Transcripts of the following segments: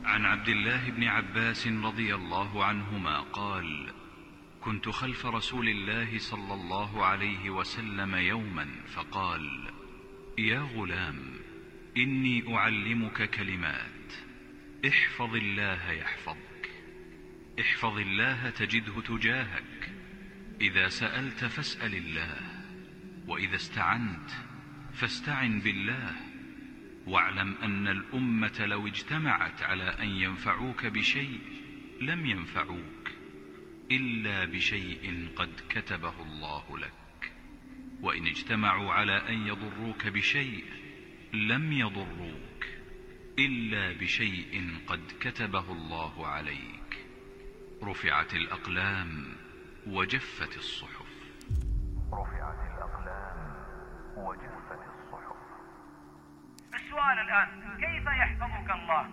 عن عبد الله بن عباس رضي الله عنهما قال: كنت خلف رسول الله صلى الله عليه وسلم يوما فقال: يا غلام، إني أعلمك كلمات، احفظ الله يحفظك، احفظ الله تجده تجاهك، إذا سألت فاسأل الله، وإذا استعنت فاستعن بالله، واعلم أن الأمة لو اجتمعت على أن ينفعوك بشيء لم ينفعوك إلا بشيء قد كتبه الله لك، وإن اجتمعوا على أن يضروك بشيء لم يضروك إلا بشيء قد كتبه الله عليك. رفعت الأقلام وجفت الصحف. رفعت الأقلام وجفت الصحف. السؤال الآن: كيف يحفظك الله؟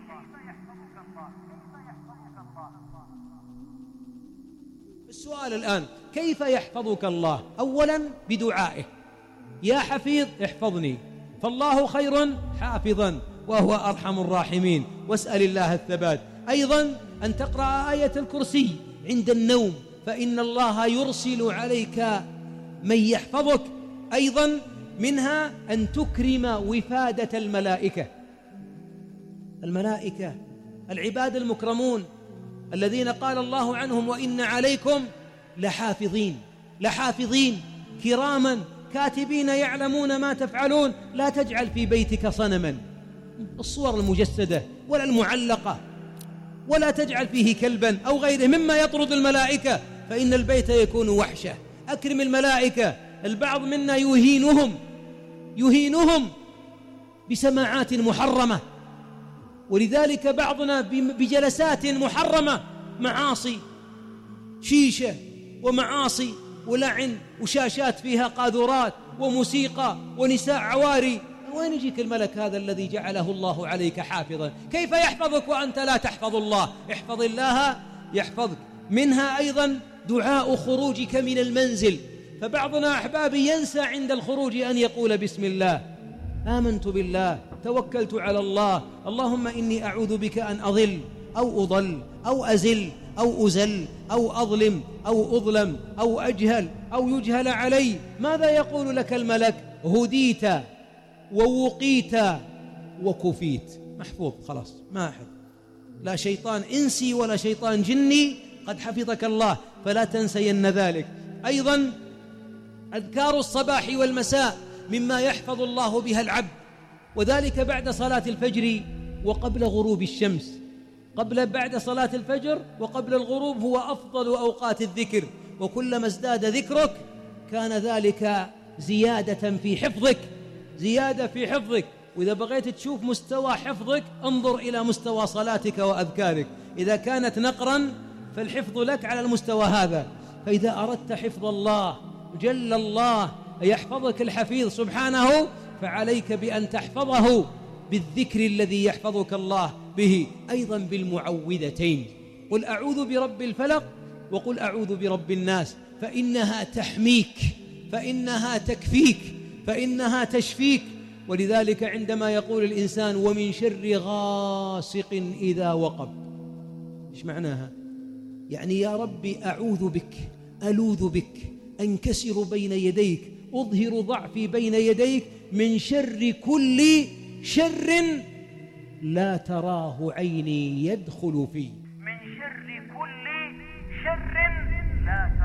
السؤال الآن: كيف يحفظك الله؟ أولا بدعائه: يا حفيظ احفظني، فالله خير حافظا وهو أرحم الراحمين، واسأل الله الثبات. أيضا أن تقرأ آية الكرسي عند النوم، فإن الله يرسل عليك من يحفظك. أيضا منها أن تكرم وفادة الملائكة. الملائكة العباد المكرمون الذين قال الله عنهم: وإن عليكم لحافظين كراما كاتبين يعلمون ما تفعلون. لا تجعل في بيتك صنما، الصور المجسدة ولا المعلقة، ولا تجعل فيه كلبا أو غيره مما يطرد الملائكة، فإن البيت يكون وحشة. أكرم الملائكة. البعض منا يهينهم بسماعات محرمة، ولذلك بعضنا بجلسات محرمة، معاصي، شيشة ومعاصي ولعن وشاشات فيها قاذورات وموسيقى ونساء عواري. وين يجيك الملك هذا الذي جعله الله عليك حافظا؟ كيف يحفظك وأنت لا تحفظ الله؟ احفظ الله يحفظك. منها أيضا دعاء خروجك من المنزل، فبعضنا أحبابي ينسى عند الخروج أن يقول: بسم الله، آمنت بالله، توكلت على الله، اللهم إني أعوذ بك أن أضل أو أضل أو أزل أو أزل أو أظلم أو أظلم أو أجهل أو يجهل علي. ماذا يقول لك الملك؟ هديت ووقيت وكفيت، محفوظ خلاص، ما أحد، لا شيطان إنسي ولا شيطان جني، قد حفظك الله، فلا تنسين ذلك. أيضا أذكار الصباح والمساء مما يحفظ الله بها العبد، وذلك بعد صلاة الفجر وقبل غروب الشمس. بعد صلاة الفجر وقبل الغروب هو أفضل أوقات الذكر، وكلما ازداد ذكرك كان ذلك زيادة في حفظك. وإذا بغيت تشوف مستوى حفظك انظر إلى مستوى صلاتك وأذكارك، إذا كانت نقرا فالحفظ لك على المستوى هذا. فإذا أردت حفظ الله جل الله يحفظك الحفيظ سبحانه، فعليك بأن تحفظه بالذكر الذي يحفظك الله به. أيضا بالمعوذتين: قل أعوذ برب الفلق وقل أعوذ برب الناس، فإنها تحميك، فإنها تكفيك، فإنها تشفيك. ولذلك عندما يقول الإنسان: ومن شر غاسق إذا وقب، إيش معناها؟ يعني يا ربي أعوذ بك، ألوذ بك، أنكسر بين يديك، أظهر ضعفي بين يديك من شر كل شر لا تراه عيني يدخل فيه. من شر كل شر لا